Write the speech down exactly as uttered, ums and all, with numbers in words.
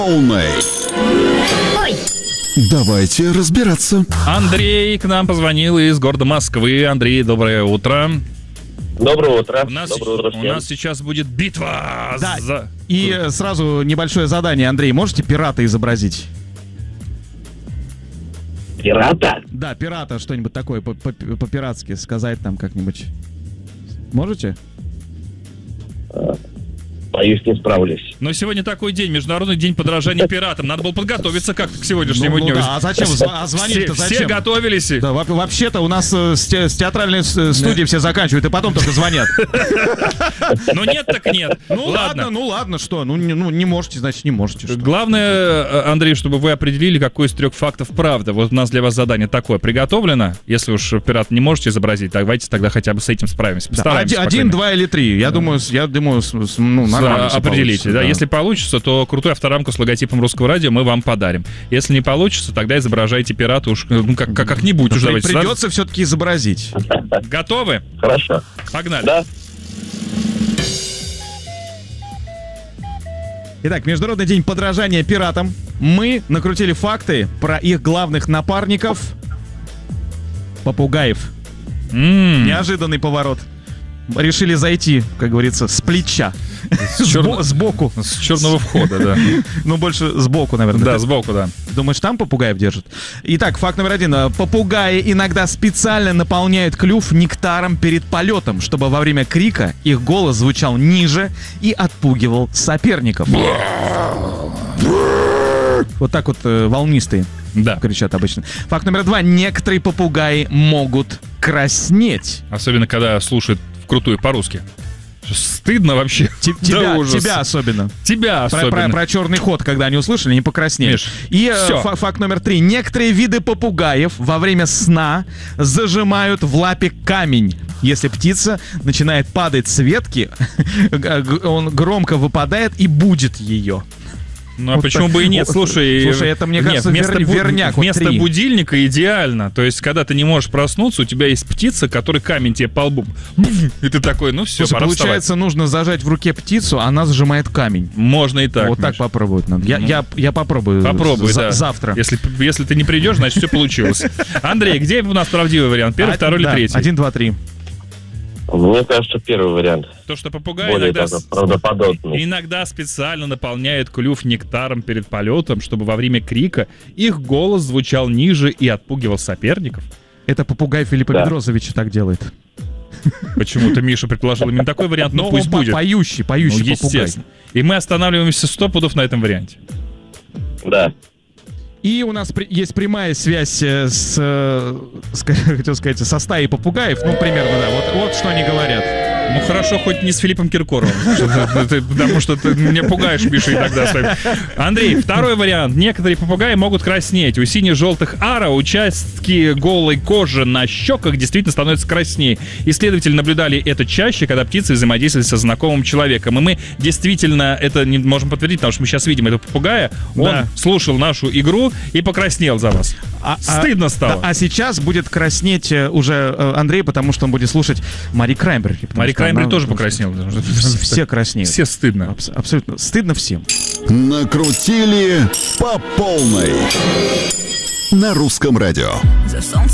полной. Ой. Давайте разбираться. Андрей к нам позвонил из города Москвы. Андрей, доброе утро. Доброе утро. У нас, Доброе утро всем. у нас сейчас будет битва. Да. За... И сразу небольшое задание, Андрей, можете пирата изобразить? Пирата? Да, пирата, что-нибудь такое по- по- по-пиратски сказать там как-нибудь. Можете? Боюсь, не справлюсь. Но сегодня такой день, Международный день подражания пиратам. Надо было подготовиться как-то к сегодняшнему Ну, ну дню. да, а зачем? Зв- А Все, звонить-то все зачем? готовились. Да, во- вообще-то у нас э, с, те- с театральной с- студии все заканчивают, и потом только звонят. Но нет так нет. Ну ладно, ну ладно, что? Ну не, ну, не можете, значит, не можете. Что? Главное, Андрей, чтобы вы определили, какой из трех фактов правда. Вот у нас для вас задание такое приготовлено. Если уж пират не можете изобразить, давайте тогда хотя бы с этим справимся. Да, Постараемся, один, по крайней один, мере. два или три. Я думаю, с- я думаю, с- с- ну, нормально. всё Определите, получится, да. Если получится, то крутую авторамку с логотипом Русского радио мы вам подарим. Если не получится, тогда изображайте пирата уж ну, как, как, как-нибудь. Да Уже при- давайте придется сразу. все-таки изобразить. Готовы? Хорошо. Погнали. Да? Итак, Международный день подражания пиратам. Мы накрутили факты про их главных напарников — попугаев. М, Неожиданный поворот. Решили зайти, как говорится, с плеча. черно- Сбо- Сбоку. С черного входа, да. Ну, больше сбоку, наверное. Да, сбоку, да. Думаешь, там попугаев держат? Итак, факт номер один. Попугаи иногда специально наполняют клюв нектаром перед полетом, чтобы во время крика их голос звучал ниже и отпугивал соперников. Вот так вот э, волнистые Да. кричат обычно. Факт номер два. Некоторые попугаи могут краснеть. Особенно, когда слушают вкрутую по-русски. Стыдно вообще. Те- Да Тебя, ужас. тебя особенно. Тебя Про, особенно. про- про черный ход, когда они услышали, они покраснели. Миш, И э, всё. фа- факт номер три. Некоторые виды попугаев во время сна зажимают в лапе камень. Если птица начинает падать с ветки, г- г- он громко выпадает и будет ее. Ну а Вот почему так. бы и нет? О, Слушай, слушай, это, мне нет, кажется, вместо, вер- бу- верняк, вот вместо три. будильника идеально. То есть, когда ты не можешь проснуться, у тебя есть птица, который камень тебе по лбу. И ты такой, ну все, Слушай, пора получается, нужно зажать в руке птицу, она зажимает камень. вставать. Можно и так. вот так Миш. попробовать надо. Я, Ну, я, я попробую. Попробуй, за- да. Завтра. Если, если ты не придешь, значит все получилось. Андрей, где у нас правдивый вариант? Первый, А, второй или да, третий? Один, два, три. Мне кажется, первый вариант. То, что попугай Более иногда, даже с- правдоподобный. иногда специально наполняет клюв нектаром перед полетом, чтобы во время крика их голос звучал ниже и отпугивал соперников. Это попугай Филиппа Да. Бедросовича так делает. Почему-то Миша предложил именно такой вариант, ну Но пусть он по- будет. поющий, Ну, поющий попугай. естественно. И мы останавливаемся сто пудов на этом варианте. Да. И у нас при- есть прямая связь э, с, э, с, хотел сказать, со стаей попугаев. Ну, примерно, да. Вот, вот что они говорят. Ну хорошо, хоть не с Филиппом Киркоровым, потому что ты меня пугаешь, Миша, иногда своим. Андрей, второй вариант. Некоторые попугаи могут краснеть. У сине-желтых ара участки голой кожи на щеках действительно становятся краснее. Исследователи наблюдали это чаще, когда птицы взаимодействовали со знакомым человеком. И мы действительно это не можем подтвердить, потому что мы сейчас видим этого попугая. Он Да. слушал нашу игру и покраснел за вас. А- а- Стыдно стало. Да, а сейчас будет краснеть э, уже э, Андрей, потому что он будет слушать Мари Краймбрери. потому Мари что Краймбрери она- тоже покраснела. Все краснеют. Все стыдно. Абс- абсолютно. Стыдно всем. Накрутили по полной. На русском радио.